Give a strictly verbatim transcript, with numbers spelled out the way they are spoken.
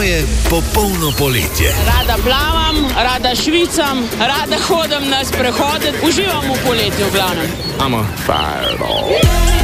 moje popolno poletje. Rada plavam, rada švicam, rada hodim na sprehode, uživam v poletju v glavnem. I'm a fireball.